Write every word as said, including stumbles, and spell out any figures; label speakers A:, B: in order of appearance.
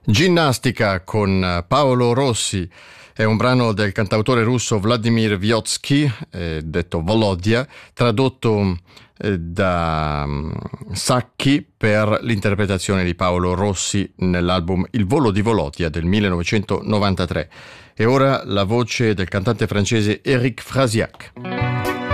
A: Ginnastica con Paolo Rossi è un brano del cantautore russo Vladimir Vysotsky, eh, detto Volodya, tradotto eh, da um, Sacchi per l'interpretazione di Paolo Rossi nell'album Il volo di Volodya del millenovecentonovantatré. E ora la voce del cantante francese Éric Frasiac.